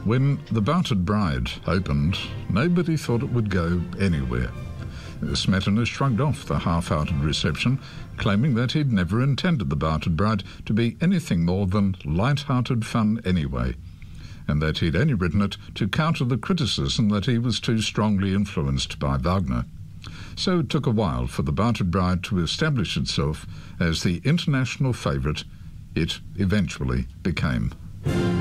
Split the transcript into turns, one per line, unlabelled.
When The Bartered Bride opened, nobody thought it would go anywhere. Smetana shrugged off the half-hearted reception, claiming that he'd never intended The Bartered Bride to be anything more than light-hearted fun anyway, and that he'd only written it to counter the criticism that he was too strongly influenced by Wagner. So it took a while for The Bartered Bride to establish itself as the international favourite it eventually became.